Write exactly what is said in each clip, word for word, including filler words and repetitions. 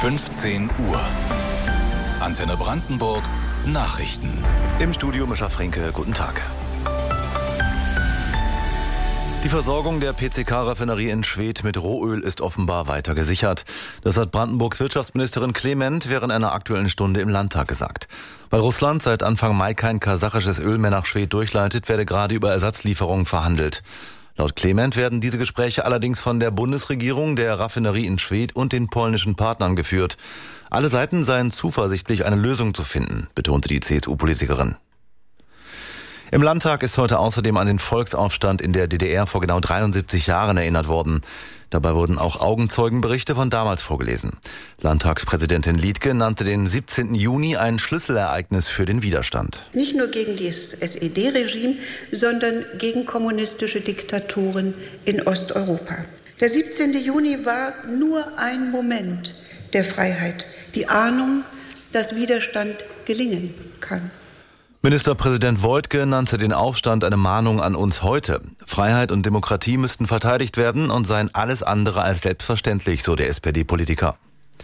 fünfzehn Uhr. Antenne Brandenburg Nachrichten. Im Studio Mischa Fränke, guten Tag. Die Versorgung der P C K-Raffinerie in Schwedt mit Rohöl ist offenbar weiter gesichert. Das hat Brandenburgs Wirtschaftsministerin Clement während einer Aktuellen Stunde im Landtag gesagt. Weil Russland seit Anfang Mai kein kasachisches Öl mehr nach Schwedt durchleitet, werde gerade über Ersatzlieferungen verhandelt. Laut Clement werden diese Gespräche allerdings von der Bundesregierung, der Raffinerie in Schwedt und den polnischen Partnern geführt. Alle Seiten seien zuversichtlich, eine Lösung zu finden, betonte die C S U-Politikerin. Im Landtag ist heute außerdem an den Volksaufstand in der D D R vor genau dreiundsiebzig Jahren erinnert worden. Dabei wurden auch Augenzeugenberichte von damals vorgelesen. Landtagspräsidentin Liedke nannte den siebzehnten Juni ein Schlüsselereignis für den Widerstand. Nicht nur gegen das S E D-Regime, sondern gegen kommunistische Diktaturen in Osteuropa. Der siebzehnte Juni war nur ein Moment der Freiheit, die Ahnung, dass Widerstand gelingen kann. Ministerpräsident Woidke nannte den Aufstand eine Mahnung an uns heute. Freiheit und Demokratie müssten verteidigt werden und seien alles andere als selbstverständlich, so der S P D-Politiker.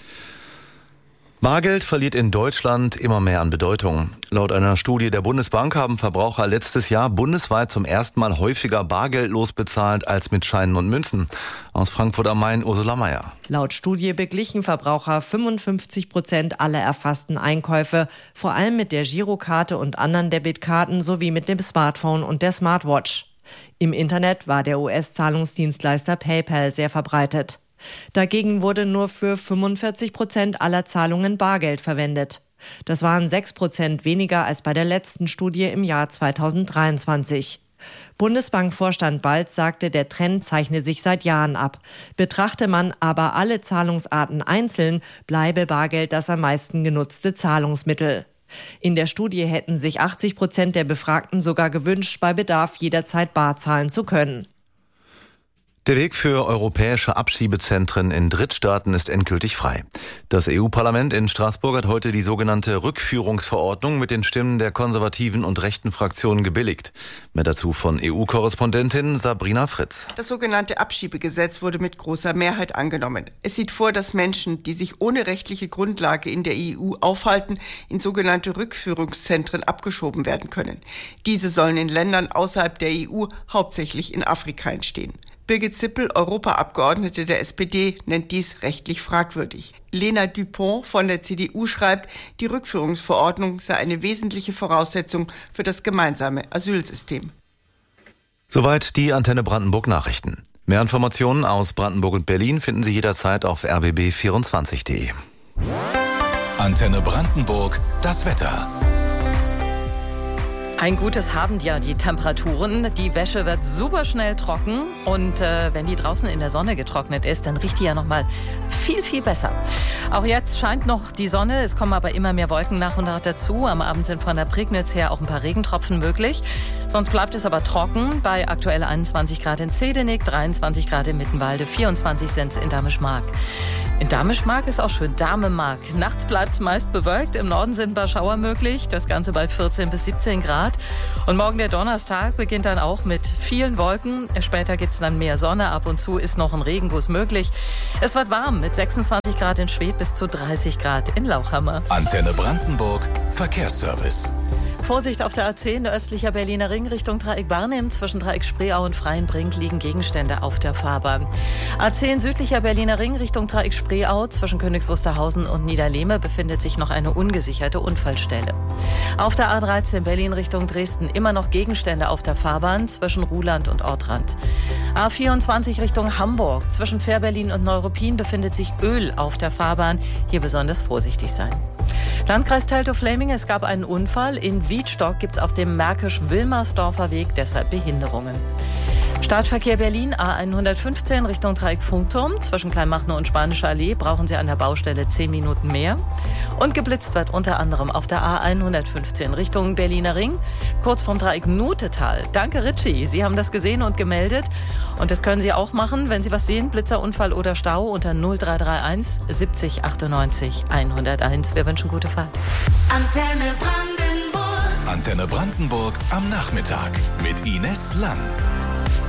Bargeld verliert in Deutschland immer mehr an Bedeutung. Laut einer Studie der Bundesbank haben Verbraucher letztes Jahr bundesweit zum ersten Mal häufiger bargeldlos bezahlt als mit Scheinen und Münzen. Aus Frankfurt am Main, Ursula Meier. Laut Studie beglichen Verbraucher fünfundfünfzig Prozent aller erfassten Einkäufe, vor allem mit der Girokarte und anderen Debitkarten sowie mit dem Smartphone und der Smartwatch. Im Internet war der U S-Zahlungsdienstleister PayPal sehr verbreitet. Dagegen wurde nur für fünfundvierzig Prozent aller Zahlungen Bargeld verwendet. Das waren sechs Prozent weniger als bei der letzten Studie im Jahr zweitausenddreiundzwanzig. Bundesbankvorstand Balz sagte, der Trend zeichne sich seit Jahren ab. Betrachte man aber alle Zahlungsarten einzeln, bleibe Bargeld das am meisten genutzte Zahlungsmittel. In der Studie hätten sich achtzig Prozent der Befragten sogar gewünscht, bei Bedarf jederzeit bar zahlen zu können. Der Weg für europäische Abschiebezentren in Drittstaaten ist endgültig frei. Das E U-Parlament in Straßburg hat heute die sogenannte Rückführungsverordnung mit den Stimmen der konservativen und rechten Fraktionen gebilligt. Mehr dazu von E U-Korrespondentin Sabrina Fritz. Das sogenannte Abschiebegesetz wurde mit großer Mehrheit angenommen. Es sieht vor, dass Menschen, die sich ohne rechtliche Grundlage in der E U aufhalten, in sogenannte Rückführungszentren abgeschoben werden können. Diese sollen in Ländern außerhalb der E U, hauptsächlich in Afrika, entstehen. Birgit Zippel, Europaabgeordnete der S P D, nennt dies rechtlich fragwürdig. Lena Dupont von der C D U schreibt, die Rückführungsverordnung sei eine wesentliche Voraussetzung für das gemeinsame Asylsystem. Soweit die Antenne Brandenburg Nachrichten. Mehr Informationen aus Brandenburg und Berlin finden Sie jederzeit auf r b b vierundzwanzig punkt d e. Antenne Brandenburg, das Wetter. Ein gutes haben ja die Temperaturen. Die Wäsche wird super schnell trocken und äh, wenn die draußen in der Sonne getrocknet ist, dann riecht die ja noch mal viel, viel besser. Auch jetzt scheint noch die Sonne, es kommen aber immer mehr Wolken nach und nach dazu. Am Abend sind von der Prignitz her auch ein paar Regentropfen möglich. Sonst bleibt es aber trocken bei aktuell einundzwanzig Grad in Zedenick, dreiundzwanzig Grad in Mittenwalde, vierundzwanzig sind es in Dahmisch-Mark. In Dahmisch-Mark ist auch schön Dahme-Mark. Nachts bleibt es meist bewölkt, im Norden sind ein paar Schauer möglich, das Ganze bei vierzehn bis siebzehn Grad. Und morgen der Donnerstag beginnt dann auch mit vielen Wolken. Später gibt es dann mehr Sonne, ab und zu ist noch ein Regenguss möglich. Es wird warm mit sechsundzwanzig Grad in Schwedt bis zu dreißig Grad in Lauchhammer. Antenne Brandenburg, Verkehrsservice. Vorsicht auf der A zehn, östlicher Berliner Ring Richtung Dreieck Barnim. Zwischen Dreieck Spreeau und Freienbrink liegen Gegenstände auf der Fahrbahn. A zehn, südlicher Berliner Ring Richtung Dreieck Spreeau. Zwischen Königs Wusterhausen und Niederlehme befindet sich noch eine ungesicherte Unfallstelle. Auf der A dreizehn, Berlin Richtung Dresden, immer noch Gegenstände auf der Fahrbahn zwischen Ruhland und Ortrand. A vierundzwanzig Richtung Hamburg. Zwischen Fährberlin und Neuruppin befindet sich Öl auf der Fahrbahn. Hier besonders vorsichtig sein. Landkreis Teltow-Fläming, es gab einen Unfall. In Wiedstock gibt es auf dem Märkisch-Wilmersdorfer Weg deshalb Behinderungen. Stadtverkehr Berlin, A hundertfünfzehn Richtung Dreieck Funkturm. Zwischen Kleinmachnow und Spanische Allee brauchen Sie an der Baustelle zehn Minuten mehr. Und geblitzt wird unter anderem auf der A hundertfünfzehn Richtung Berliner Ring, kurz vom Dreieck Nutetal. Danke, Ritchie. Sie haben das gesehen und gemeldet. Und das können Sie auch machen, wenn Sie was sehen, Blitzerunfall oder Stau, unter null drei drei eins siebzig achtundneunzig hunderteins. Wir wünschen gute Fahrt. Antenne Brandenburg. Antenne Brandenburg am Nachmittag mit Ines Lang.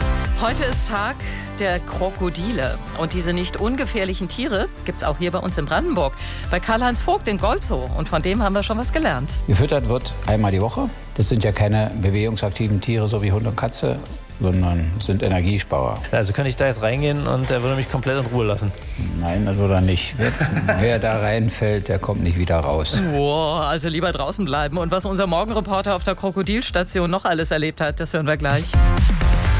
Heute ist Tag der Krokodile. Und diese nicht ungefährlichen Tiere gibt es auch hier bei uns in Brandenburg. Bei Karl-Heinz Vogt in Golzow. Und von dem haben wir schon was gelernt. Gefüttert wird einmal die Woche. Das sind ja keine bewegungsaktiven Tiere, so wie Hund und Katze, sondern sind Energiesparer. Also könnte ich da jetzt reingehen und er würde mich komplett in Ruhe lassen? Nein, das würde er nicht. Wer, wer da reinfällt, der kommt nicht wieder raus. Wow, also lieber draußen bleiben. Und was unser Morgenreporter auf der Krokodilstation noch alles erlebt hat, das hören wir gleich.